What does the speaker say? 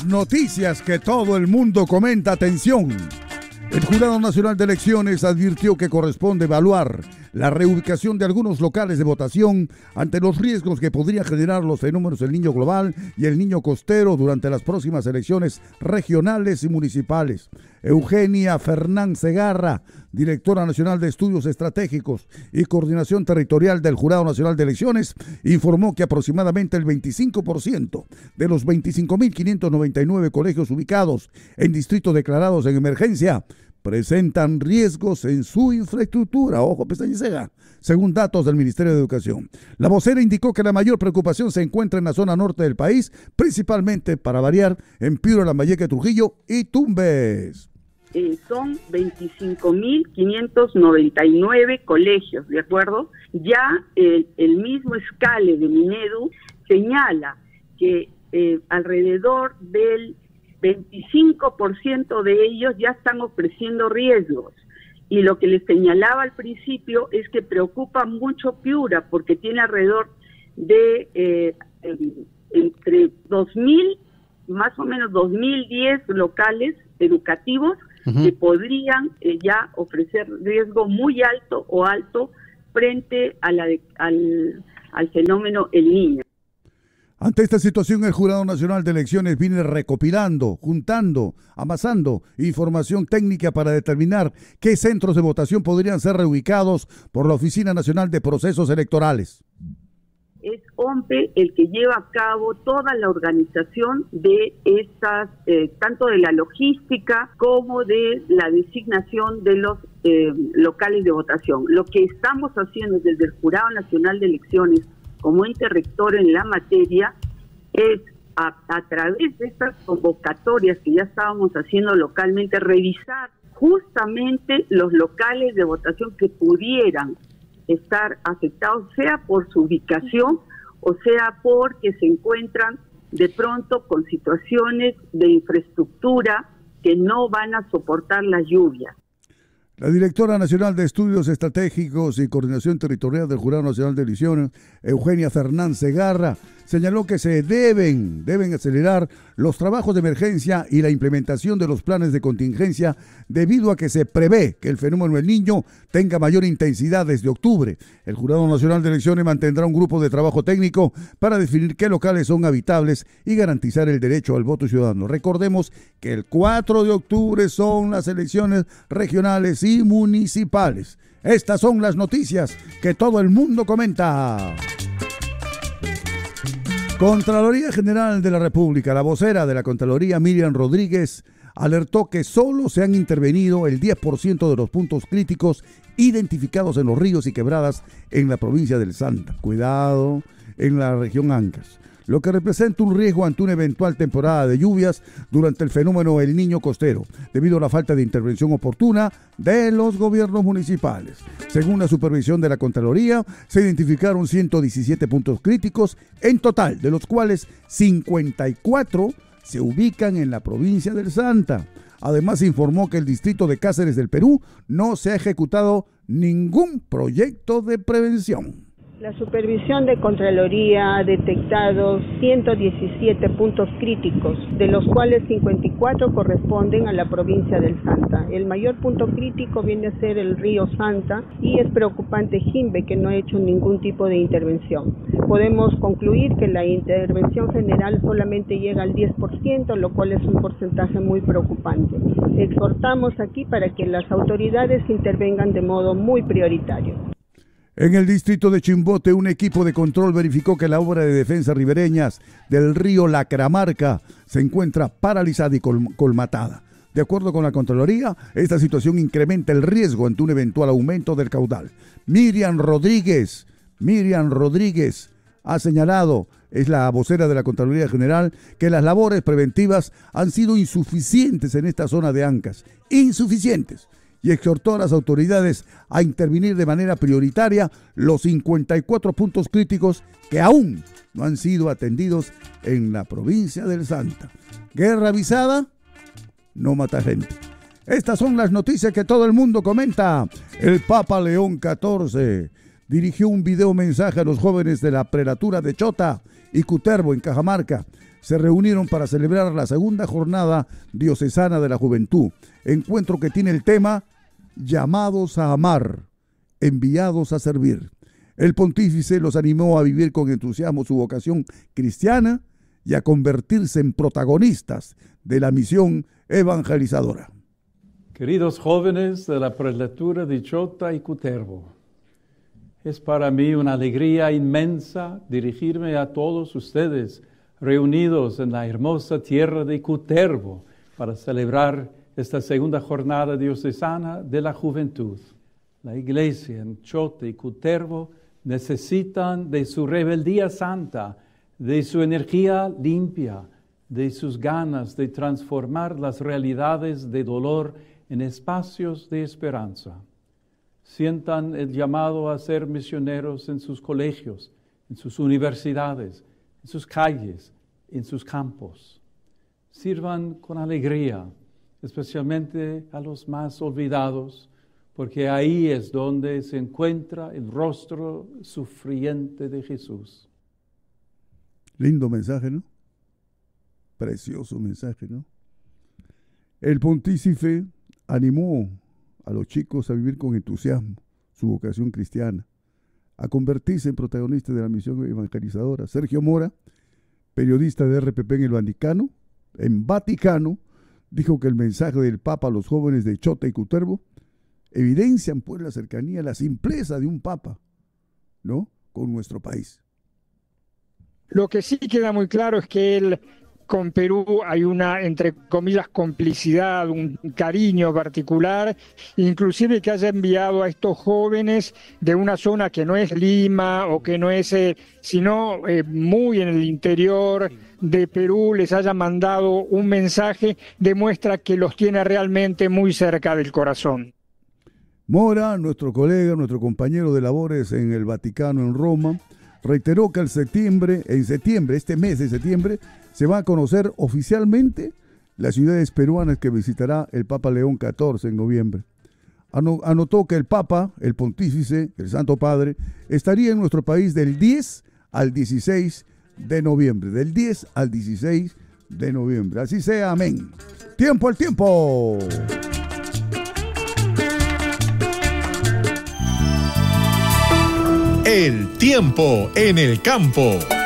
Noticias que todo el mundo comenta. Atención. El Jurado Nacional de Elecciones advirtió que corresponde evaluar la reubicación de algunos locales de votación ante los riesgos que podría generar los fenómenos del Niño global y el Niño costero durante las próximas elecciones regionales y municipales. Eugenia Fernán Segarra, directora nacional de Estudios Estratégicos y Coordinación Territorial del Jurado Nacional de Elecciones, informó que aproximadamente el 25% de los 25.599 colegios ubicados en distritos declarados en emergencia presentan riesgos en su infraestructura. Ojo, pestaña y cega, según datos del Ministerio de Educación. La vocera indicó que la mayor preocupación se encuentra en la zona norte del país, principalmente, para variar, en Piura, Lambayeque, Trujillo y Tumbes. Son 25.599 colegios, ¿de acuerdo? Ya el mismo escale de Minedu señala que alrededor del 25% de ellos ya están ofreciendo riesgos. Y lo que les señalaba al principio es que preocupa mucho Piura, porque tiene alrededor de entre 2.000, más o menos 2.010 locales educativos que podrían ya ofrecer riesgo muy alto o alto frente a al fenómeno El Niño. Ante esta situación, el Jurado Nacional de Elecciones viene recopilando, juntando, amasando información técnica para determinar qué centros de votación podrían ser reubicados por la Oficina Nacional de Procesos Electorales. Es OMPE el que lleva a cabo toda la organización de estas, tanto de la logística como de la designación de los locales de votación. Lo que estamos haciendo desde el Jurado Nacional de Elecciones como ente rector en la materia es a través de estas convocatorias que ya estábamos haciendo localmente, revisar justamente los locales de votación que pudieran estar afectados, sea por su ubicación o sea porque se encuentran de pronto con situaciones de infraestructura que no van a soportar las lluvias. La directora nacional de Estudios Estratégicos y Coordinación Territorial del Jurado Nacional de Elecciones, Eugenia Fernán Segarra, señaló que se deben acelerar los trabajos de emergencia y la implementación de los planes de contingencia debido a que se prevé que el fenómeno del Niño tenga mayor intensidad desde octubre. El Jurado Nacional de Elecciones mantendrá un grupo de trabajo técnico para definir qué locales son habitables y garantizar el derecho al voto ciudadano. Recordemos que el 4 de octubre son las elecciones regionales y municipales. Estas son las noticias que todo el mundo comenta. Contraloría General de la República, la vocera de la Contraloría, Miriam Rodríguez, alertó que solo se han intervenido el 10% de los puntos críticos identificados en los ríos y quebradas en la provincia del Santa. Cuidado, en la región Ancash, lo que representa un riesgo ante una eventual temporada de lluvias durante el fenómeno El Niño costero, debido a la falta de intervención oportuna de los gobiernos municipales. Según la supervisión de la Contraloría, se identificaron 117 puntos críticos en total, de los cuales 54 se ubican en la provincia del Santa. Además, informó que el distrito de Cáceres del Perú no se ha ejecutado ningún proyecto de prevención. La supervisión de Contraloría ha detectado 117 puntos críticos, de los cuales 54 corresponden a la provincia del Santa. El mayor punto crítico viene a ser el río Santa y es preocupante Jimbe, que no ha hecho ningún tipo de intervención. Podemos concluir que la intervención general solamente llega al 10%, lo cual es un porcentaje muy preocupante. Exhortamos aquí para que las autoridades intervengan de modo muy prioritario. En el distrito de Chimbote, un equipo de control verificó que la obra de defensa ribereñas del río Lacramarca se encuentra paralizada y colmatada. De acuerdo con la Contraloría, esta situación incrementa el riesgo ante un eventual aumento del caudal. Miriam Rodríguez ha señalado, es la vocera de la Contraloría General, que las labores preventivas han sido insuficientes en esta zona de Ancash. Insuficientes. Y exhortó a las autoridades a intervenir de manera prioritaria los 54 puntos críticos que aún no han sido atendidos en la provincia del Santa. Guerra avisada no mata gente. Estas son las noticias que todo el mundo comenta. El Papa León XIV dirigió un video mensaje a los jóvenes de la prelatura de Chota y Cutervo en Cajamarca. se reunieron para celebrar la segunda jornada diocesana de la juventud, encuentro que tiene el tema Llamados a amar, enviados a servir. El pontífice los animó a vivir con entusiasmo su vocación cristiana y a convertirse en protagonistas de la misión evangelizadora. Queridos jóvenes de la prelatura de Chota y Cutervo, es para mí una alegría inmensa dirigirme a todos ustedes reunidos en la hermosa tierra de Cutervo para celebrar esta segunda jornada diocesana de la juventud. La iglesia en Chota y Cutervo necesitan de su rebeldía santa, de su energía limpia, de sus ganas de transformar las realidades de dolor en espacios de esperanza. Sientan el llamado a ser misioneros en sus colegios, en sus universidades, en sus calles, en sus campos. Sirvan con alegría, especialmente a los más olvidados, porque ahí es donde se encuentra el rostro sufriente de Jesús. Lindo mensaje, ¿no? Precioso mensaje, ¿no? El pontífice animó a los chicos a vivir con entusiasmo su vocación cristiana, a convertirse en protagonistas de la misión evangelizadora. Sergio Mora, periodista de RPP en Vaticano, dijo que el mensaje del Papa a los jóvenes de Chota y Cutervo evidencian pues la cercanía, la simpleza de un Papa, ¿no?, con nuestro país. Lo que sí queda muy claro es que con Perú hay una, entre comillas, complicidad, un cariño particular, inclusive que haya enviado a estos jóvenes de una zona que no es Lima o que no es, sino muy en el interior de Perú, les haya mandado un mensaje, demuestra que los tiene realmente muy cerca del corazón. Mora, nuestro colega, nuestro compañero de labores en el Vaticano en Roma, reiteró que en septiembre, este mes de septiembre, se va a conocer oficialmente las ciudades peruanas que visitará el Papa León XIV en noviembre. Anotó que el Papa, el Pontífice, el Santo Padre, estaría en nuestro país del 10 al 16 de noviembre. Del 10 al 16 de noviembre. Así sea, amén. ¡Tiempo al tiempo! El tiempo en el campo.